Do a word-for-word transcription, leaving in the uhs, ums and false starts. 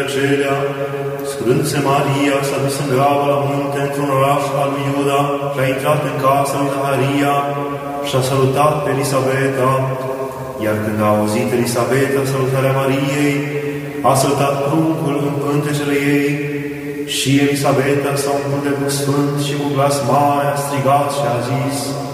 Acelea, scurându-se Maria, s-a dus în grabă la munte, într-un oraș al lui Iuda, și a intrat în casa lui Zaharia și a salutat pe Elisabeta. Iar când a auzit Elisabeta salutarea Mariei, a săltat pruncul în pântecele ei și Elisabeta s-a umplut de Duh Sfânt și cu glas mare a strigat și a zis: